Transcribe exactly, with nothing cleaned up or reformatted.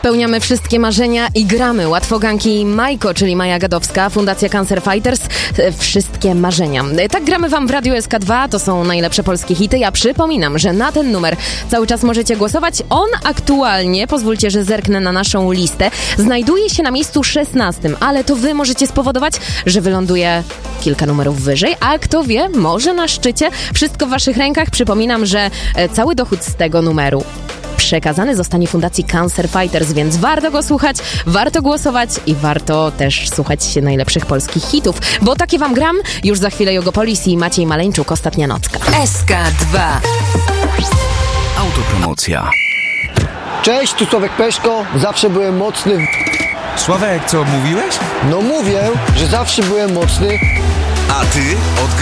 Spełniamy wszystkie marzenia i gramy. Łatwoganki Majko, czyli Maja Gadowska, Fundacja Cancer Fighters. Wszystkie marzenia. Tak gramy wam w Radiu S K dwa. To są najlepsze polskie hity. Ja przypominam, że na ten numer cały czas możecie głosować. On aktualnie, pozwólcie, że zerknę na naszą listę, znajduje się na miejscu szesnastym, ale to wy możecie spowodować, że wyląduje kilka numerów wyżej, a kto wie, może na szczycie. Wszystko w waszych rękach. Przypominam, że cały dochód z tego numeru przekazany zostanie Fundacji Cancer Fighters, więc warto go słuchać, warto głosować i warto też słuchać się najlepszych polskich hitów, bo takie wam gram. Już za chwilę Jogopolis i Maciej Maleńczuk, Ostatnia nocka. S K dwa. Autopromocja. Cześć, tu Sławek Peszko. Zawsze byłem mocny w... Sławek, co mówiłeś? No mówię, że zawsze byłem mocny. A ty od